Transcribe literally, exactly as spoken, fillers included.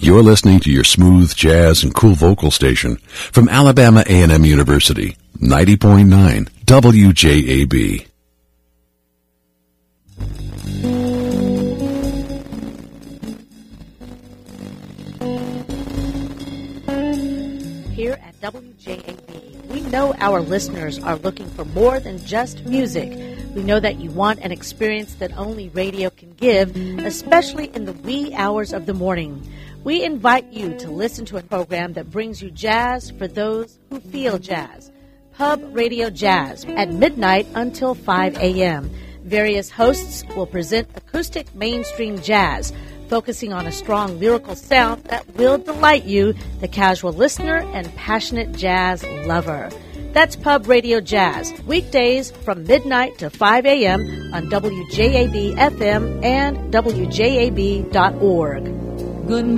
You're listening to your smooth jazz and cool vocal station from Alabama A and M University, ninety point nine W J A B. Here at W J A B, we know our listeners are looking for more than just music. We know that you want an experience that only radio can give, especially in the wee hours of the morning. We invite you to listen to a program that brings you jazz for those who feel jazz. Pub Radio Jazz at midnight until five a.m. Various hosts will present acoustic mainstream jazz, focusing on a strong lyrical sound that will delight you, the casual listener and passionate jazz lover. That's Pub Radio Jazz, weekdays from midnight to five a.m. on W J A B F M and W J A B dot org. Good